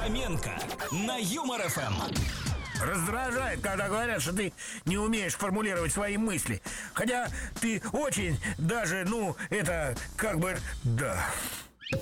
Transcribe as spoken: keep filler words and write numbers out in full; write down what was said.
Фоменко на Юмор эф эм. Раздражает, когда говорят, что ты не умеешь формулировать свои мысли. Хотя ты очень даже, ну, это как бы, да...